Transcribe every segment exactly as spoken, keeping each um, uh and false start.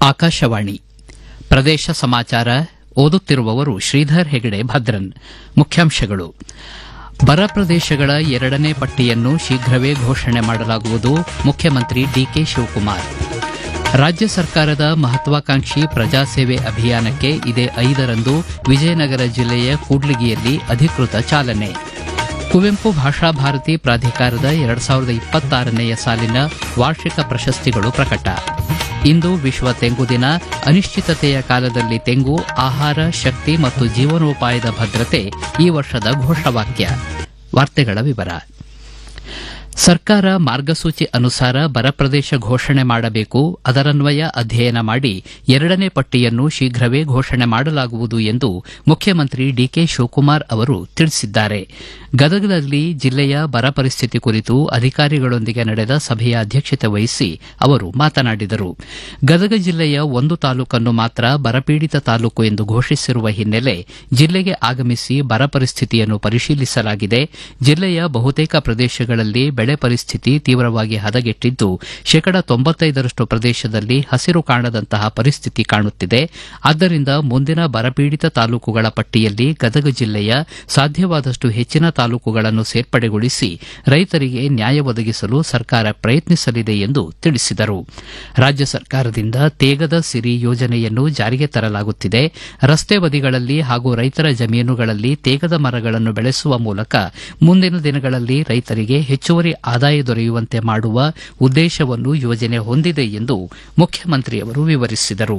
ಆಕಾಶವಾಣಿ ಪ್ರದೇಶ ಸಮಾಚಾರ ಓದುತ್ತಿರುವವರು ಶ್ರೀಧರ್ ಹೆಗಡೆ ಭದ್ರನ್. ಮುಖ್ಯಾಂಶಗಳು: ಬರ ಪ್ರದೇಶಗಳ ಎರಡನೇ ಪಟ್ಟಿಯನ್ನು ಶೀಘ್ರವೇ ಘೋಷಣೆ ಮಾಡಲಾಗುವುದು, ಮುಖ್ಯಮಂತ್ರಿ ಡಿಕೆ ಶಿವಕುಮಾರ್. ರಾಜ್ಯ ಸರ್ಕಾರದ ಮಹತ್ವಾಕಾಂಕ್ಷಿ ಪ್ರಜಾಸೇವೆ ಅಭಿಯಾನಕ್ಕೆ ಇದೇ ಐದರಂದು ವಿಜಯನಗರ ಜಿಲ್ಲೆಯ ಕೂಡ್ಲಿಗಿಯಲ್ಲಿ ಅಧಿಕೃತ ಚಾಲನೆ. ಕುವೆಂಪು ಭಾಷಾ ಭಾರತಿ ಪ್ರಾಧಿಕಾರದ ಎರಡು ಸಾವಿರದ ಇಪ್ಪತ್ತಾರನೆಯ ಸಾಲಿನ ವಾರ್ಷಿಕ ಪ್ರಶಸ್ತಿಗಳು ಪ್ರಕಟ. ಇಂದು ವಿಶ್ವ ತೆಂಗು ದಿನ. ಅನಿಶ್ಚಿತತೆಯ ಕಾಲದಲ್ಲಿ ತೆಂಗು ಆಹಾರ, ಶಕ್ತಿ ಮತ್ತು ಜೀವನೋಪಾಯದ ಭದ್ರತೆ ಈ ವರ್ಷದ ಘೋಷವಾಕ್ಯ. ವಾರ್ತೆಗಳ ವಿವರ. ಸರ್ಕಾರ ಮಾರ್ಗಸೂಚಿ ಅನುಸಾರ ಬರ ಪ್ರದೇಶ ಘೋಷಣೆ ಮಾಡಬೇಕು. ಅದರನ್ವಯ ಅಧ್ಯಯನ ಮಾಡಿ ಎರಡನೇ ಪಟ್ಟಿಯನ್ನು ಶೀಘ್ರವೇ ಘೋಷಣೆ ಮಾಡಲಾಗುವುದು ಎಂದು ಮುಖ್ಯಮಂತ್ರಿ ಡಿಕೆ ಶಿವಕುಮಾರ್ ಅವರು ತಿಳಿಸಿದ್ದಾರೆ. ಗದಗದಲ್ಲಿ ಜಿಲ್ಲೆಯ ಬರ ಪರಿಸ್ಥಿತಿ ಕುರಿತು ಅಧಿಕಾರಿಗಳೊಂದಿಗೆ ನಡೆದ ಸಭೆಯ ಅಧ್ಯಕ್ಷತೆ ವಹಿಸಿ ಅವರು ಮಾತನಾಡಿದರು. ಗದಗ ಜಿಲ್ಲೆಯ ಒಂದು ತಾಲೂಕನ್ನು ಮಾತ್ರ ಬರಪೀಡಿತ ತಾಲೂಕು ಎಂದು ಘೋಷಿಸಿರುವ ಹಿನ್ನೆಲೆ ಜಿಲ್ಲೆಗೆ ಆಗಮಿಸಿ ಬರ ಪರಿಸ್ಥಿತಿಯನ್ನು ಪರಿಶೀಲಿಸಲಾಗಿದೆ. ಜಿಲ್ಲೆಯ ಬಹುತೇಕ ಪ್ರದೇಶಗಳಲ್ಲಿ ಬೆಳೆ ಪರಿಸ್ಥಿತಿ ತೀವ್ರವಾಗಿ ಹದಗೆಟ್ಟಿದ್ದು, ಶೇಕಡ ತೊಂಬತ್ತೈದರಷ್ಟು ಪ್ರದೇಶದಲ್ಲಿ ಹಸಿರು ಕಾಣದಂತಹ ಪರಿಸ್ಥಿತಿ ಕಾಣುತ್ತಿದೆ. ಆದ್ದರಿಂದ ಮುಂದಿನ ಬರಪೀಡಿತ ತಾಲೂಕುಗಳ ಪಟ್ಟಿಯಲ್ಲಿ ಗದಗ ಜಿಲ್ಲೆಯ ಸಾಧ್ಯವಾದಷ್ಟು ಹೆಚ್ಚಿನ ತಾಲೂಕುಗಳನ್ನು ಸೇರ್ಪಡೆಗೊಳಿಸಿ ರೈತರಿಗೆ ನ್ಯಾಯ ಒದಗಿಸಲು ಸರ್ಕಾರ ಪ್ರಯತ್ನಿಸಲಿದೆ ಎಂದು ತಿಳಿಸಿದರು. ರಾಜ್ಯ ಸರ್ಕಾರದಿಂದ ತೇಗದ ಸಿರಿ ಯೋಜನೆಯನ್ನು ಜಾರಿಗೆ ತರಲಾಗುತ್ತಿದೆ. ರಸ್ತೆ ಬದಿಗಳಲ್ಲಿ ಹಾಗೂ ರೈತರ ಜಮೀನುಗಳಲ್ಲಿ ತೇಗದ ಮರಗಳನ್ನು ಬೆಳೆಸುವ ಮೂಲಕ ಮುಂದಿನ ದಿನಗಳಲ್ಲಿ ರೈತರಿಗೆ ಹೆಚ್ಚುವರಿ ಆದಾಯ ದೊರೆಯುವಂತೆ ಮಾಡುವ ಉದ್ದೇಶವನ್ನು ಯೋಜನೆ ಹೊಂದಿದೆ ಎಂದು ಮುಖ್ಯಮಂತ್ರಿಯವರು ವಿವರಿಸಿದರು.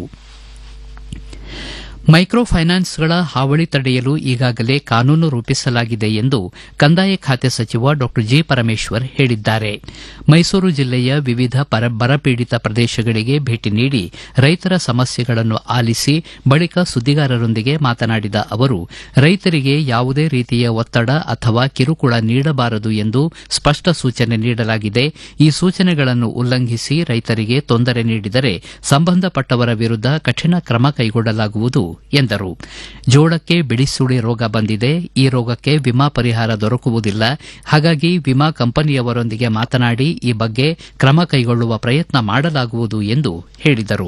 ಮೈಕ್ರೋ ಫೈನಾನ್ಸ್ಗಳ ಹಾವಳಿ ತಡೆಯಲು ಈಗಾಗಲೇ ಕಾನೂನು ರೂಪಿಸಲಾಗಿದೆ ಎಂದು ಕಂದಾಯ ಖಾತೆ ಸಚಿವ ಡಾ ಜಿ ಪರಮೇಶ್ವರ್ ಹೇಳಿದ್ದಾರೆ. ಮೈಸೂರು ಜಿಲ್ಲೆಯ ವಿವಿಧ ಬರಪೀಡಿತ ಪ್ರದೇಶಗಳಿಗೆ ಭೇಟಿ ನೀಡಿ ರೈತರ ಸಮಸ್ಯೆಗಳನ್ನು ಆಲಿಸಿ ಬಳಿಕ ಸುದ್ದಿಗಾರರೊಂದಿಗೆ ಮಾತನಾಡಿದ ಅವರು, ರೈತರಿಗೆ ಯಾವುದೇ ರೀತಿಯ ಒತ್ತಡ ಅಥವಾ ಕಿರುಕುಳ ನೀಡಬಾರದು ಎಂದು ಸ್ಪಷ್ಟ ಸೂಚನೆ ನೀಡಲಾಗಿದೆ. ಈ ಸೂಚನೆಗಳನ್ನು ಉಲ್ಲಂಘಿಸಿ ರೈತರಿಗೆ ತೊಂದರೆ ನೀಡಿದರೆ ಸಂಬಂಧಪಟ್ಟವರ ವಿರುದ್ಧ ಕಠಿಣ ಕ್ರಮ ಕೈಗೊಳ್ಳಲಾಗುವುದು ಎಂದರು. ಜೋಳಕ್ಕೆ ಬಿಳಿಸುಳಿ ರೋಗ ಬಂದಿದೆ. ಈ ರೋಗಕ್ಕೆ ವಿಮಾ ಪರಿಹಾರ ದೊರಕುವುದಿಲ್ಲ. ಹಾಗಾಗಿ ವಿಮಾ ಕಂಪನಿಯವರೊಂದಿಗೆ ಮಾತನಾಡಿ ಈ ಬಗ್ಗೆ ಕ್ರಮ ಕೈಗೊಳ್ಳುವ ಪ್ರಯತ್ನ ಮಾಡಲಾಗುವುದು ಎಂದು ಹೇಳಿದರು.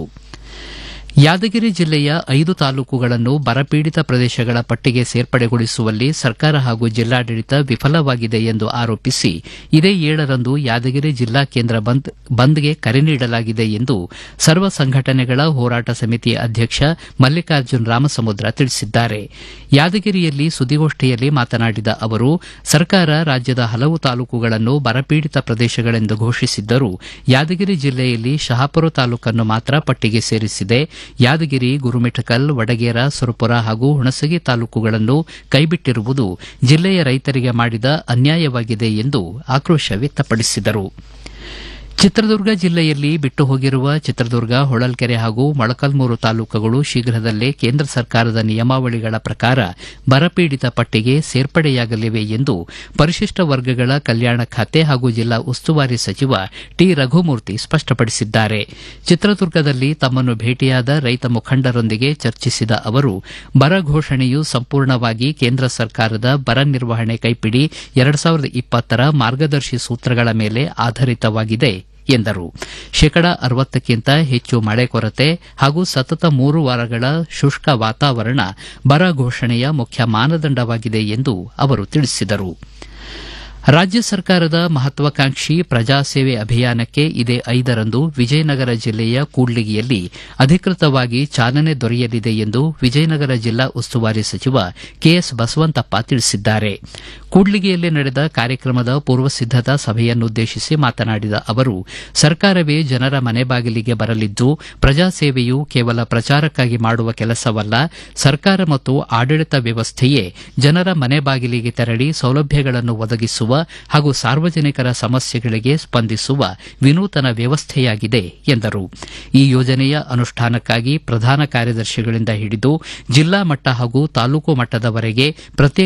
ಯಾದಗಿರಿ ಜಿಲ್ಲೆಯ ಐದು ತಾಲೂಕುಗಳನ್ನು ಬರಪೀಡಿತ ಪ್ರದೇಶಗಳ ಪಟ್ಟಿಗೆ ಸೇರ್ಪಡೆಗೊಳಿಸುವಲ್ಲಿ ಸರ್ಕಾರ ಹಾಗೂ ಜಿಲ್ಲಾಡಳಿತ ವಿಫಲವಾಗಿದೆ ಎಂದು ಆರೋಪಿಸಿ ಇದೇ ಏಳರಂದು ಯಾದಗಿರಿ ಜಿಲ್ಲಾ ಕೇಂದ್ರ ಬಂದ್ ಬಂದ್ಗೆ ಕರೆ ನೀಡಲಾಗಿದೆ ಎಂದು ಸರ್ವ ಸಂಘಟನೆಗಳ ಹೋರಾಟ ಸಮಿತಿ ಅಧ್ಯಕ್ಷ ಮಲ್ಲಿಕಾರ್ಜುನ ರಾಮಸಮುದ್ರ ತಿಳಿಸಿದ್ದಾರೆ. ಯಾದಗಿರಿಯಲ್ಲಿ ಸುದ್ದಿಗೋಷ್ಠಿಯಲ್ಲಿ ಮಾತನಾಡಿದ ಅವರು, ಸರ್ಕಾರ ರಾಜ್ಯದ ಹಲವು ತಾಲೂಕುಗಳನ್ನು ಬರಪೀಡಿತ ಪ್ರದೇಶಗಳೆಂದು ಘೋಷಿಸಿದ್ದರೂ ಯಾದಗಿರಿ ಜಿಲ್ಲೆಯಲ್ಲಿ ಶಹಾಪುರ ತಾಲೂಕನ್ನು ಮಾತ್ರ ಪಟ್ಟಿಗೆ ಸೇರಿಸಿದೆ. ಯಾದಗಿರಿ, ಗುರುಮಿಠಕಲ್, ವಡಗೇರ, ಸುರಪುರ ಹಾಗೂ ಹುಣಸಗಿ ತಾಲೂಕುಗಳನ್ನು ಕೈಬಿಟ್ಟಿರುವುದು ಜಿಲ್ಲೆಯ ರೈತರಿಗೆ ಮಾಡಿದ ಅನ್ಯಾಯವಾಗಿದೆ ಎಂದು ಆಕ್ರೋಶ ವ್ಯಕ್ತಪಡಿಸಿದರು. ಚಿತ್ರದುರ್ಗ ಜಿಲ್ಲೆಯಲ್ಲಿ ಬಿಟ್ಟು ಹೋಗಿರುವ ಚಿತ್ರದುರ್ಗ, ಹೊಳಲ್ಕೆರೆ ಹಾಗೂ ಮೊಳಕಾಲ್ಮೂರು ತಾಲೂಕುಗಳು ಶೀಘ್ರದಲ್ಲೇ ಕೇಂದ್ರ ಸರ್ಕಾರದ ನಿಯಮಾವಳಿಗಳ ಪ್ರಕಾರ ಬರಪೀಡಿತ ಪಟ್ಟಿಗೆ ಸೇರ್ಪಡೆಯಾಗಲಿವೆ ಎಂದು ಪರಿಶಿಷ್ಟ ವರ್ಗಗಳ ಕಲ್ಯಾಣ ಖಾತೆ ಹಾಗೂ ಜಿಲ್ಲಾ ಉಸ್ತುವಾರಿ ಸಚಿವ ಟಿ ರಘುಮೂರ್ತಿ ಸ್ಪಷ್ಟಪಡಿಸಿದ್ದಾರೆ. ಚಿತ್ರದುರ್ಗದಲ್ಲಿ ತಮ್ಮನ್ನು ಭೇಟಿಯಾದ ರೈತ ಮುಖಂಡರೊಂದಿಗೆ ಚರ್ಚಿಸಿದ ಅವರು, ಬರ ಘೋಷಣೆಯು ಸಂಪೂರ್ಣವಾಗಿ ಕೇಂದ್ರ ಸರ್ಕಾರದ ಬರ ನಿರ್ವಹಣೆ ಕೈಪಿಡಿ ಎರಡು ಸಾವಿರದ ಇಪ್ಪತ್ತರ ಮಾರ್ಗದರ್ಶಿ ಸೂತ್ರಗಳ ಮೇಲೆ ಆಧಾರಿತವಾಗಿದೆ ಎಂದರು. ಶೇಕಡಾ ಅರವತ್ತಕ್ಕಿಂತ ಹೆಚ್ಚು ಮಳೆ ಕೊರತೆ ಹಾಗೂ ಸತತ ಮೂರು ವಾರಗಳ ಶುಷ್ಕ ವಾತಾವರಣ ಬರ ಘೋಷಣೆಯ ಮುಖ್ಯ ಮಾನದಂಡವಾಗಿದೆ ಎಂದು ಅವರು ತಿಳಿಸಿದರು. ರಾಜ್ಯ ಸರ್ಕಾರದ ಮಹತ್ವಾಕಾಂಕ್ಷಿ ಪ್ರಜಾಸೇವೆ ಅಭಿಯಾನಕ್ಕೆ ಇದೇ ಐದರಂದು ವಿಜಯನಗರ ಜಿಲ್ಲೆಯ ಕೂಡ್ಲಿಗಿಯಲ್ಲಿ ಅಧಿಕೃತವಾಗಿ ಚಾಲನೆ ದೊರೆಯಲಿದೆ ಎಂದು ವಿಜಯನಗರ ಜಿಲ್ಲಾ ಉಸ್ತುವಾರಿ ಸಚಿವ ಕೆಎಸ್ ಬಸವಂತಪ್ಪ ತಿಳಿಸಿದ್ದಾರೆ. ಕೂಡ್ಲಿಗಿಯಲ್ಲಿ ನಡೆದ ಕಾರ್ಯಕ್ರಮದ ಪೂರ್ವಸಿದ್ದತಾ ಸಭೆಯನ್ನುದ್ದೇಶಿಸಿ ಮಾತನಾಡಿದ ಅವರು, ಸರ್ಕಾರವೇ ಜನರ ಮನೆ ಬಾಗಿಲಿಗೆ ಬರಲಿದ್ದು, ಪ್ರಜಾಸೇವೆಯು ಕೇವಲ ಪ್ರಚಾರಕ್ಕಾಗಿ ಮಾಡುವ ಕೆಲಸವಲ್ಲ. ಸರ್ಕಾರ ಮತ್ತು ಆಡಳಿತ ವ್ಯವಸ್ಥೆಯೇ ಜನರ ಮನೆ ಬಾಗಿಲಿಗೆ ತೆರಳಿ ಸೌಲಭ್ಯಗಳನ್ನು ಒದಗಿಸುವ ಹಾಗೂ ಸಾರ್ವಜನಿಕರ ಸಮಸ್ಯೆಗಳಿಗೆ ಸ್ಪಂದಿಸುವ ವಿನೂತನ ವ್ಯವಸ್ಥೆಯಾಗಿದೆ ಎಂದರು. ಈ ಯೋಜನೆಯ ಅನುಷ್ಠಾನಕ್ಕಾಗಿ ಪ್ರಧಾನ ಕಾರ್ಯದರ್ಶಿಗಳಿಂದ ಹಿಡಿದು ಜಿಲ್ಲಾ ಮಟ್ಟ ಹಾಗೂ ತಾಲೂಕು ಮಟ್ಟದವರೆಗೆ ಪ್ರತ್ಯೇಕ